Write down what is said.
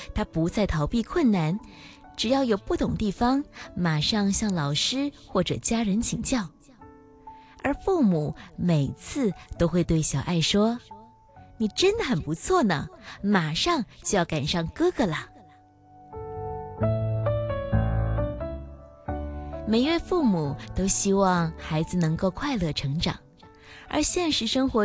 他不再逃避困难，只要有不懂地方，马上向老师或者家人请教。而父母每次都会对小爱说：“你真的很不错呢，马上就要赶上哥哥了。”每一位父母都希望孩子能够快乐成长，而现实生活